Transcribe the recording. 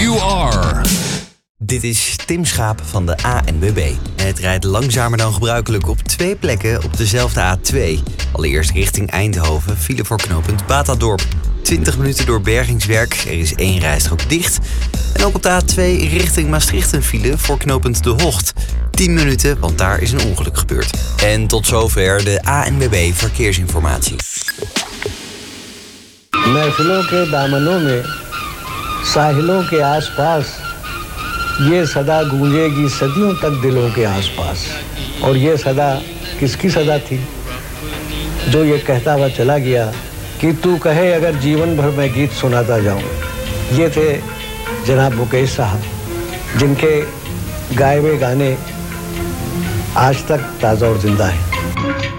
you are. Dit is Tim Schaap van de ANWB. En het rijdt langzamer dan gebruikelijk op 2 plekken op dezelfde A2. Allereerst richting Eindhoven, file voor knooppunt Batadorp. 20 minuten door bergingswerk, er is 1 rijstrook dicht. En ook op de A2 richting Maastricht een file voor knooppunt De Hocht. 10 minuten, want daar is een ongeluk gebeurd. En tot zover de ANWB Verkeersinformatie. महफिलों के दामनों में साहिलों के आसपास ये सदा गूंजेगी सदियों तक दिलों के आसपास। और ये सदा किसकी सदा थी? जो ये कहता हुआ चला गया कि तू कहे अगर जीवन भर मैं गीत सुनाता जाऊं। ये थे जनाब मुकेश साहब, जिनके गाए हुए गाने आज तक ताज़ा और जिंदा हैं।